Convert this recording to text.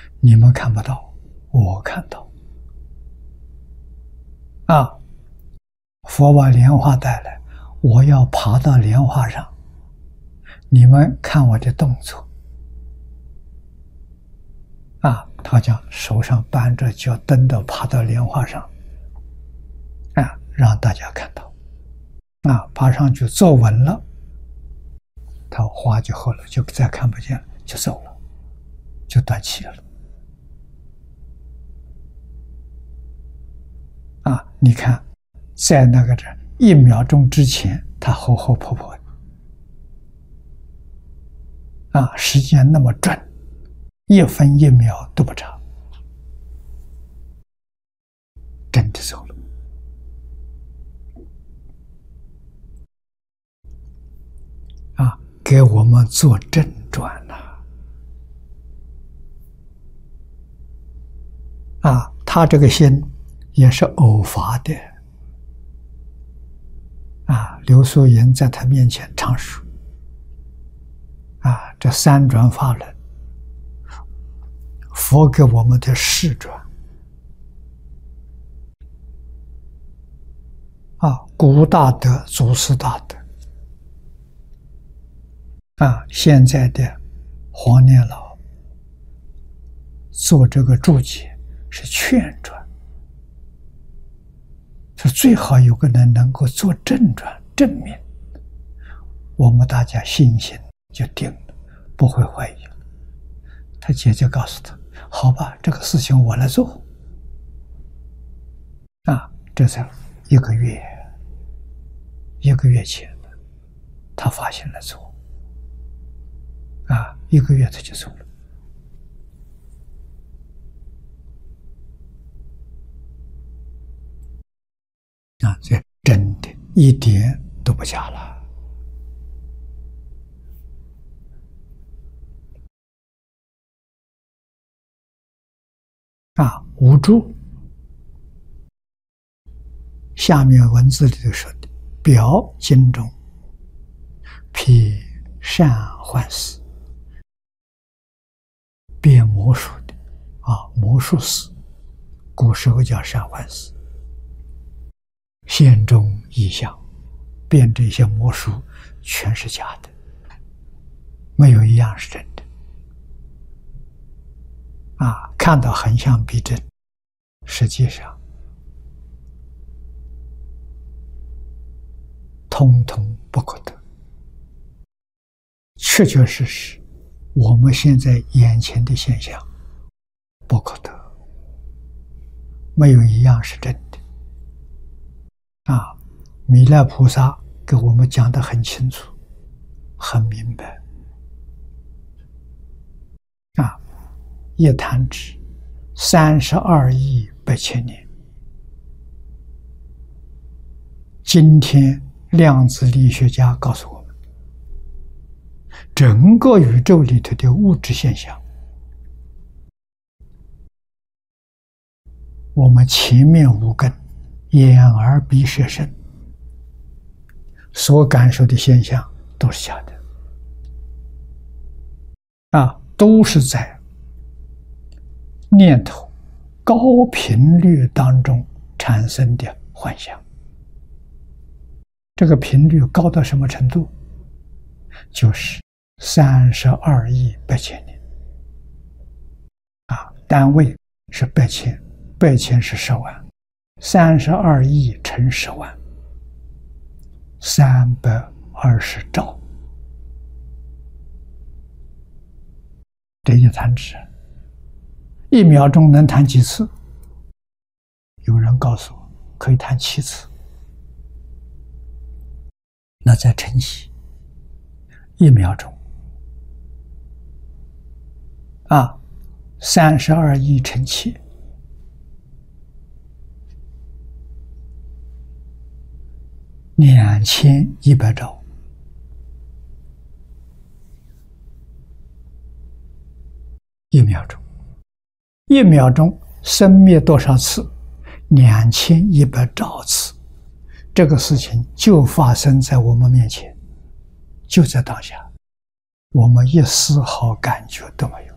你们看不到，我看到。啊，佛把莲花带来，我要爬到莲花上，你们看我的动作。啊，他讲手上搬着脚蹬的爬到莲花上，啊，让大家看到。啊，爬上去坐稳了，他花就合了，就再看不见了，就走了，就断气了。啊，你看，在那个1秒钟之前，他活活泼泼的，啊，时间那么准，1分1秒都不差，真的走了。啊，给我们做正转了。啊，他这个心也是偶发的。啊，刘素云在他面前唱述，啊，这3转法轮，佛给我们的4转。啊，古大德、祖师大德。啊，现在的黄念老做这个注解是劝转，是最好有个人能够做正转正面，我们大家信心就定了，不会怀疑了。他姐姐告诉他：“好吧，这个事情我来做。”啊，这才1个月前的，他发心来做。啊，1个月他就走了。啊，这真的一点都不假了。啊，无助。下面文字里头说的：“表经中，辟善幻思。”变魔术的，啊，魔术师，古时候叫善幻思。现中异象，变这些魔术全是假的，没有一样是真的。啊，看到很像逼真，实际上通通不可得。确确实实，我们现在眼前的现象不可得，没有一样是真的。啊，弥勒菩萨给我们讲得很清楚，很明白。啊，一弹指32亿8千年。今天量子力学家告诉我们，整个宇宙里头的物质现象，我们前面5根眼耳鼻舌身所感受的现象都是假的。啊，都是在念头高频率当中产生的幻象。这个频率高到什么程度？就是32亿8千年。啊，单位是8千，8千是10万，32亿乘10万，320兆。这一弹指，1秒钟能弹几次？有人告诉我，可以弹7次。那再乘起1秒钟，啊，32亿乘7，2100兆。1秒钟，1秒钟生灭多少次？2100兆次。这个事情就发生在我们面前，就在当下，我们一丝毫感觉都没有。